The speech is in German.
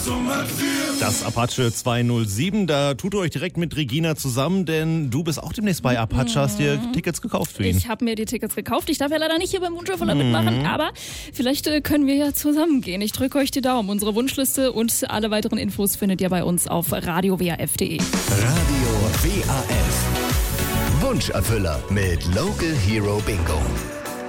Das Apache 207, da tut ihr euch direkt mit Regina zusammen, denn du bist auch demnächst bei Apache, hast dir Tickets gekauft für ihn. Ich habe mir die Tickets gekauft. Ich darf ja leider nicht hier beim Wunscherfüller mitmachen, aber vielleicht können wir ja zusammen gehen. Ich drücke euch die Daumen. Unsere Wunschliste und alle weiteren Infos findet ihr bei uns auf radiowaf.de. Radio WAF. Wunscherfüller mit Local Hero Bingo.